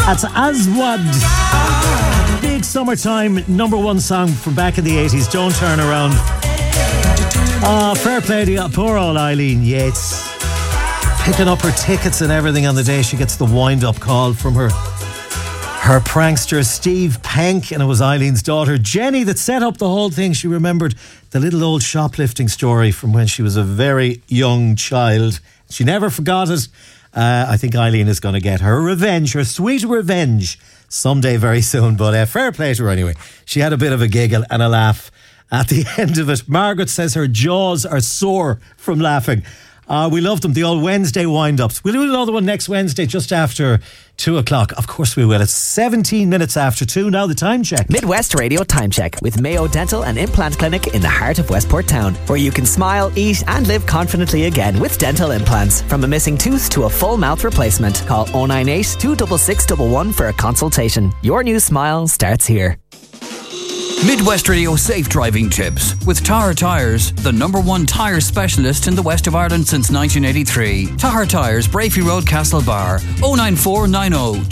That's Aswad. Big summertime number one song from back in the 80s. Don't turn around. Fair play to poor old Eileen Yates. Picking up her tickets and everything on the day she gets the wind-up call from her prankster Steve Penk, and it was Eileen's daughter Jenny that set up the whole thing. She remembered the little old shoplifting story from when she was a very young child. She never forgot it. I think Eileen is going to get her revenge, her sweet revenge, someday very soon. But fair play to her anyway. She had a bit of a giggle and a laugh at the end of it. Margaret says her jaws are sore from laughing. We loved them, the old Wednesday wind-ups. We'll do another one next Wednesday just after 2 o'clock. Of course we will. It's 17 minutes after 2. Now the time check. Midwest Radio Time Check with Mayo Dental and Implant Clinic in the heart of Westport Town, where you can smile, eat and live confidently again with dental implants. From a missing tooth to a full mouth replacement. Call 098 266 111 for a consultation. Your new smile starts here. Midwest Radio Safe Driving Tips with Tahar Tyres, the number one tyre specialist in the west of Ireland since 1983. Tahar Tyres, Brafey Road, Castlebar, 09490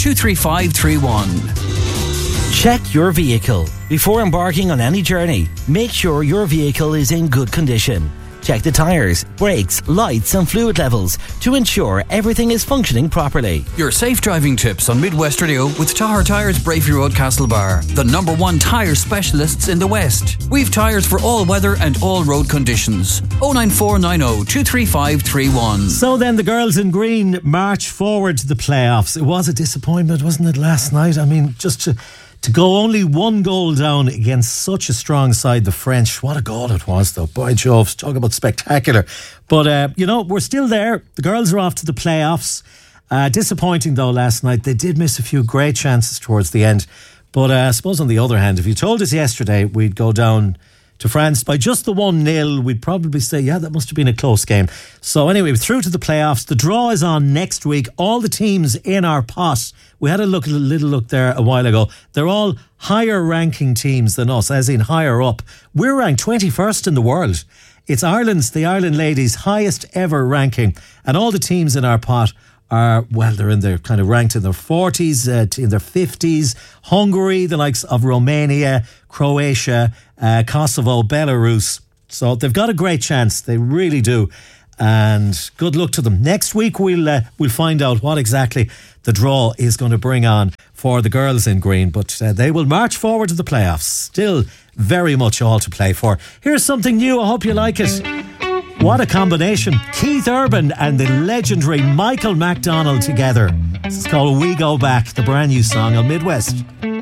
23531. Check your vehicle. Before embarking on any journey, make sure your vehicle is in good condition. Check the tyres, brakes, lights and fluid levels to ensure everything is functioning properly. Your safe driving tips on Midwest Radio with Tahar Tyres, Brafey Road, Castlebar, the number one tyre specialists in the West. We've tyres for all weather and all road conditions. 09490 23531. So then the girls in green march forward to the playoffs. It was a disappointment, wasn't it, last night? I mean, just to go only one goal down against such a strong side, the French. What a goal it was, though. By Jove, talk about spectacular. But, we're still there. The girls are off to the playoffs. Disappointing, though, last night. They did miss a few great chances towards the end. But I suppose on the other hand, if you told us yesterday we'd go down to France by just the 1-0, we'd probably say, yeah, that must have been a close game. So anyway, we're through to the playoffs. The draw is on next week. All the teams in our pot, we had a little look there a while ago. They're all higher ranking teams than us, as in higher up. We're ranked 21st in the world. It's the Ireland ladies' highest ever ranking. And all the teams in our pot are, well, they're kind of ranked in their 40s, in their 50s. Hungary, the likes of Romania, Croatia, Kosovo, Belarus. So they've got a great chance. They really do. And good luck to them. Next week we'll find out what exactly the draw is going to bring on for the girls in green. But they will march forward to the playoffs. Still very much all to play for. Here's something new. I hope you like it. What a combination. Keith Urban and the legendary Michael McDonald together. This is called We Go Back, the brand new song on Midwest.